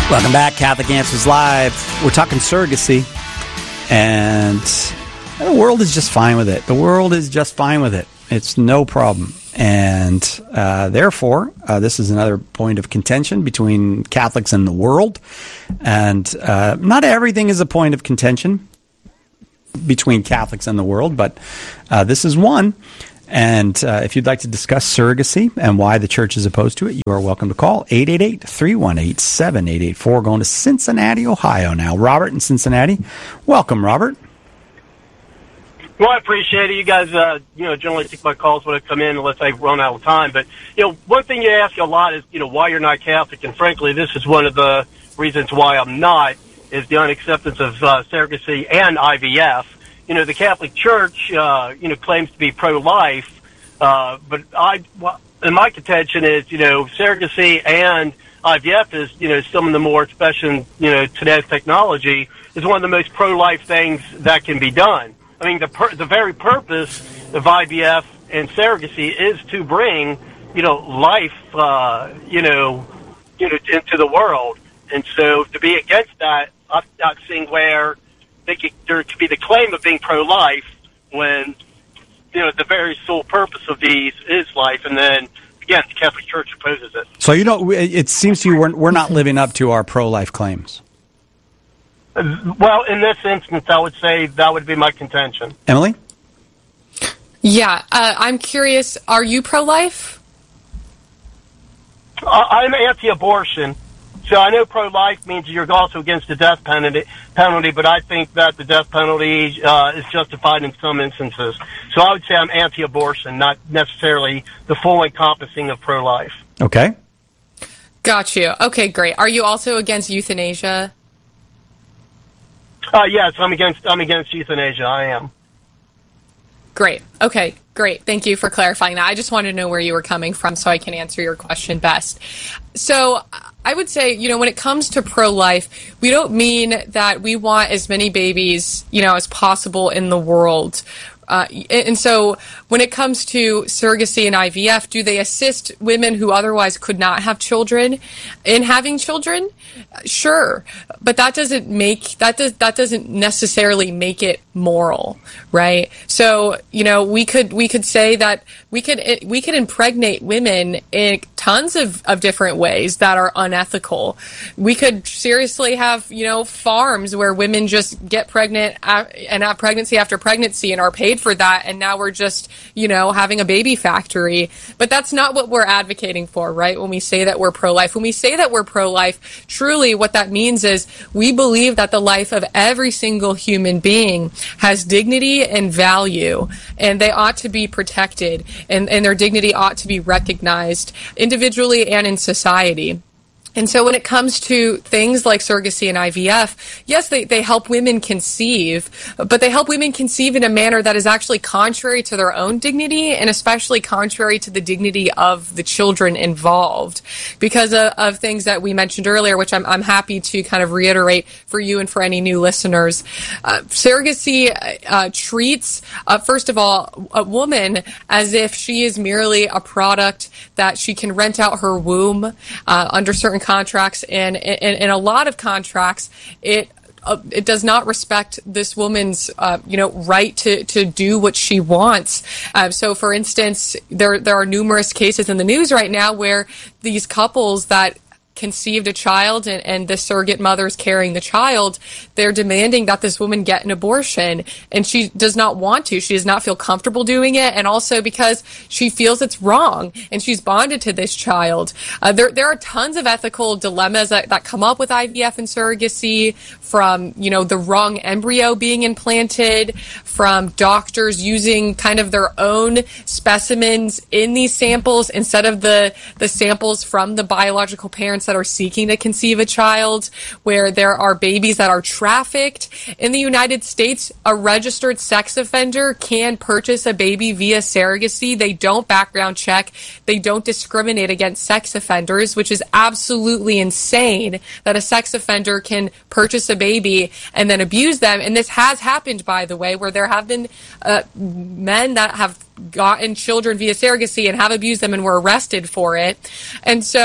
Welcome back, Catholic Answers Live. We're talking surrogacy, and the world is just fine with it. The world is just fine with it. It's no problem. And therefore, this is another point of contention between Catholics and the world. And not everything is a point of contention between Catholics and the world, but this is one. And if you'd like to discuss surrogacy and why the church is opposed to it, you are welcome to call 888-318-7884. Going to Cincinnati, Ohio now. Robert in Cincinnati. Welcome, Robert. Well, I appreciate it. You guys, generally take my calls when I come in unless I run out of time. But, one thing you ask a lot is, why you're not Catholic. And frankly, this is one of the reasons why I'm not, is the unacceptance of surrogacy and IVF. The Catholic Church, claims to be pro-life, but and my contention is, surrogacy and IVF is, some of the more especially, today's technology is one of the most pro-life things that can be done. I mean, the very purpose of IVF and surrogacy is to bring, life, into the world. And so to be against that, I'm not seeing where there could be the claim of being pro-life when, the very sole purpose of these is life. And then, again, the Catholic Church opposes it. So, it seems to you we're not living up to our pro-life claims. Well, in this instance, I would say that would be my contention. Emily? Yeah, I'm curious, are you pro-life? I'm anti-abortion. So I know pro-life means you're also against the death penalty, but I think that the death penalty is justified in some instances. So I would say I'm anti-abortion, not necessarily the full encompassing of pro-life. Okay. Got you. Okay, great. Are you also against euthanasia? Yes, I'm against euthanasia. I am. Great. Okay, great. Thank you for clarifying that. I just wanted to know where you were coming from so I can answer your question best. So I would say, when it comes to pro-life, we don't mean that we want as many babies, as possible in the world. And so when it comes to surrogacy and IVF, do they assist women who otherwise could not have children in having children? Sure. But that doesn't necessarily make it moral, right? So, we could say that we could impregnate women in tons of different ways that are unethical. We could seriously have, farms where women just get pregnant and have pregnancy after pregnancy and are paid for that, and now we're just, having a baby factory. But that's not what we're advocating for, right? When we say that we're pro-life. When we say that we're pro-life, truly what that means is we believe that the life of every single human being has dignity and value, and they ought to be protected, and their dignity ought to be recognized individually and in society. And so when it comes to things like surrogacy and IVF, yes, they help women conceive, but they help women conceive in a manner that is actually contrary to their own dignity and especially contrary to the dignity of the children involved because of things that we mentioned earlier, which I'm happy to kind of reiterate for you and for any new listeners. Surrogacy treats, first of all, a woman as if she is merely a product that she can rent out her womb under certain contracts, and in a lot of contracts, it does not respect this woman's, right to do what she wants. So, for instance, there are numerous cases in the news right now where these couples that conceived a child and the surrogate mother is carrying the child, they're demanding that this woman get an abortion, and she does not want to. She does not feel comfortable doing it, and also because she feels it's wrong, and she's bonded to this child. There are tons of ethical dilemmas that come up with IVF and surrogacy, from, the wrong embryo being implanted, from doctors using kind of their own specimens in these samples instead of the samples from the biological parents that are seeking to conceive a child, where there are babies that are trafficked. In the United States, a registered sex offender can purchase a baby via surrogacy. They don't background check. They don't discriminate against sex offenders, which is absolutely insane that a sex offender can purchase a baby and then abuse them. And this has happened, by the way, where there have been men that have gotten children via surrogacy and have abused them and were arrested for it. And so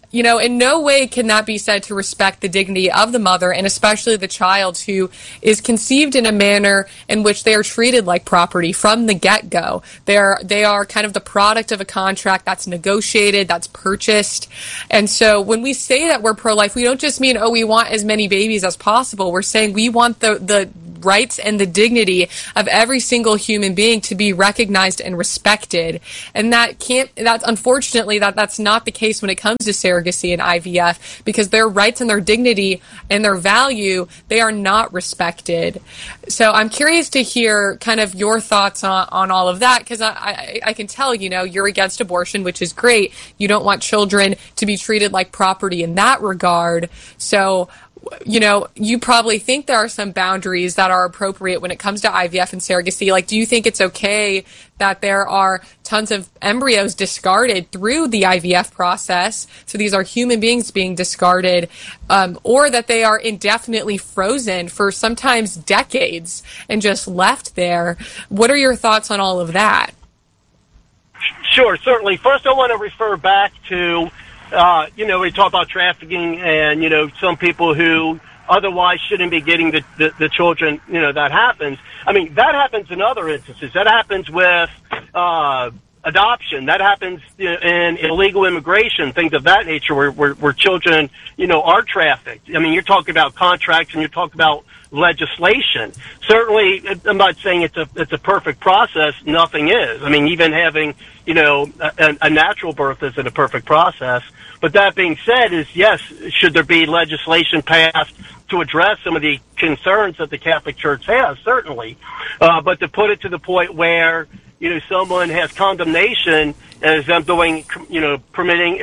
in no way can that be said to respect the dignity of the mother, and especially the child who is conceived in a manner in which they are treated like property from the get-go. They are kind of the product of a contract that's negotiated, that's purchased. And so when we say that we're pro-life, we don't just mean, we want as many babies as possible. We're saying we want the rights and the dignity of every single human being to be recognized and respected. And unfortunately that's not the case when it comes to surrogacy and IVF, because their rights and their dignity and their value, they are not respected. So I'm curious to hear kind of your thoughts on all of that, because I can tell, you're against abortion, which is great. You don't want children to be treated like property in that regard. So you probably think there are some boundaries that are appropriate when it comes to IVF and surrogacy. Like, do you think it's okay that there are tons of embryos discarded through the IVF process? So these are human beings being discarded, or that they are indefinitely frozen for sometimes decades and just left there. What are your thoughts on all of that? Sure, certainly. First, I want to refer back to we talk about trafficking and, some people who otherwise shouldn't be getting the children, that happens. I mean, that happens in other instances. That happens with adoption. That happens in illegal immigration, things of that nature where children, are trafficked. I mean, you're talking about contracts and you're talking about legislation. Certainly, I'm not saying it's a perfect process. Nothing is. I mean, even having, a natural birth isn't a perfect process. But that being said, yes, should there be legislation passed to address some of the concerns that the Catholic Church has? Certainly. But to put it to the point where, someone has condemnation as them doing, committing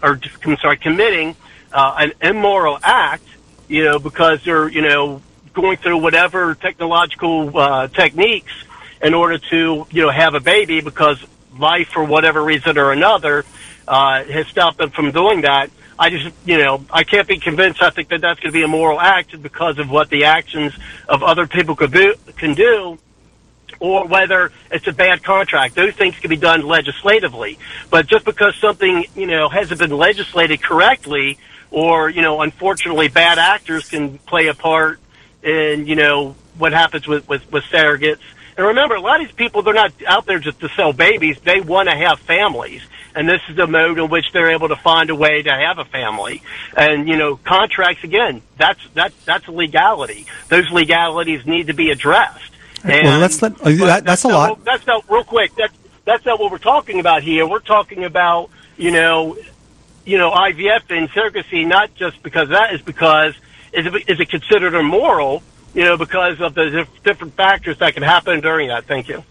an immoral act, because they're, going through whatever technological techniques in order to, have a baby, because life, for whatever reason or another, has stopped them from doing that. I just, I can't be convinced. I think that that's going to be a moral act because of what the actions of other people can do, or whether it's a bad contract. Those things can be done legislatively. But just because something, hasn't been legislated correctly, or, unfortunately bad actors can play a part in, what happens with surrogates. And remember, a lot of these people, they're not out there just to sell babies. They want to have families. And this is the mode in which they're able to find a way to have a family. And, contracts, again, that's a legality. Those legalities need to be addressed. And, well, that's a lot. That's not, real quick, that's not what we're talking about here. We're talking about, IVF and surrogacy, not just because that is because, is it considered immoral, because of the different factors that can happen during that. Thank you.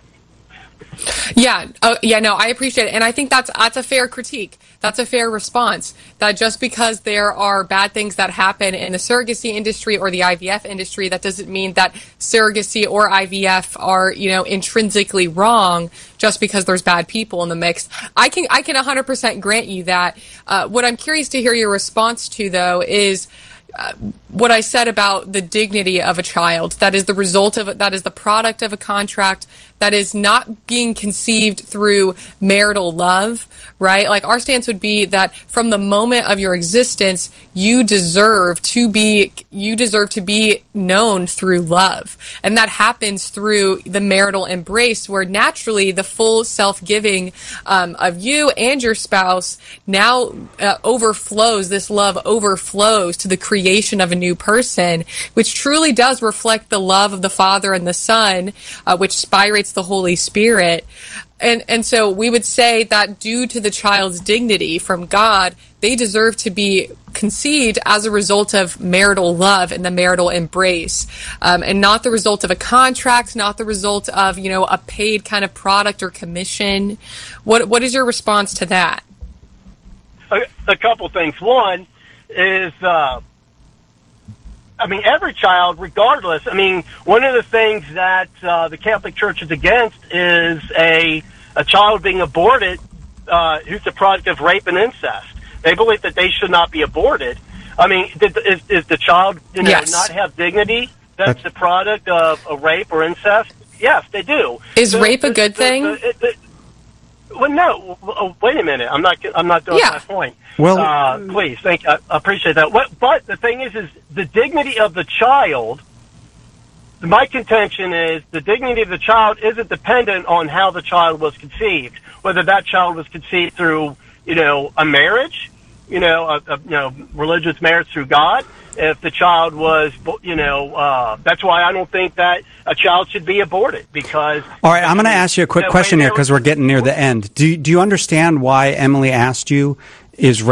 Yeah. No, I appreciate it. And I think that's a fair critique. That's a fair response, that just because there are bad things that happen in the surrogacy industry or the IVF industry, that doesn't mean that surrogacy or IVF are, intrinsically wrong just because there's bad people in the mix. I can 100% grant you that. What I'm curious to hear your response to, though, is what I said about the dignity of a child. That is the product of a contract, that is not being conceived through marital love, right? Like, our stance would be that from the moment of your existence, you deserve to be known through love. And that happens through the marital embrace, where naturally the full self-giving of you and your spouse now overflows, this love overflows to the creation of a new person, which truly does reflect the love of the Father and the Son, which spirates the Holy Spirit. And so we would say that due to the child's dignity from God, they deserve to be conceived as a result of marital love and the marital embrace, and not the result of a contract, not the result of, a paid kind of product or commission. What is your response to that? A couple things. One is, every child, regardless, one of the things that the Catholic Church is against is a child being aborted who's the product of rape and incest. They believe that they should not be aborted. Is the child, yes, not have dignity? That's the product of a rape or incest? Yes, they do. Is rape a good thing? Well, no. Wait a minute. I'm not doing my point. Well, please, thank you. I appreciate that. But the thing is the dignity of the child. My contention is the dignity of the child isn't dependent on how the child was conceived, whether that child was conceived through, a marriage, religious marriage through God. If the child was, that's why I don't think that a child should be aborted, because... All right, I'm going to ask you a quick question here because we're getting near the end. Do you understand why Emily asked you, is